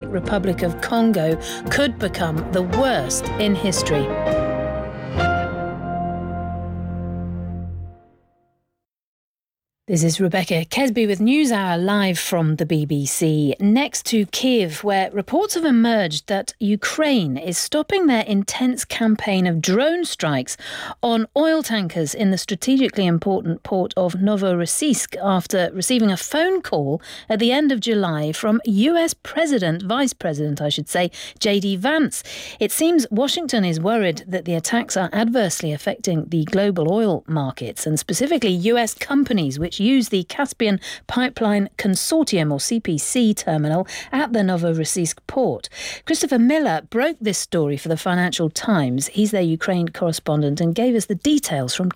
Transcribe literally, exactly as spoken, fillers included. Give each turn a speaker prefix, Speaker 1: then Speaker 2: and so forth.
Speaker 1: Republic of Congo could become the worst in history. This is Rebecca Kesby with NewsHour live from the B B C. Next to Kiev, where reports have emerged that Ukraine is stopping their intense campaign of drone strikes on oil tankers in the strategically important port of Novorossiysk after receiving a phone call at the end of July from U S President, Vice President, I should say, J D Vance. It seems Washington is worried that the attacks are adversely affecting the global oil markets and specifically U S companies which use the Caspian Pipeline Consortium, or C P C, terminal at the Novorossiysk port. Christopher Miller broke this story for the Financial Times. He's their Ukraine correspondent and gave us the details from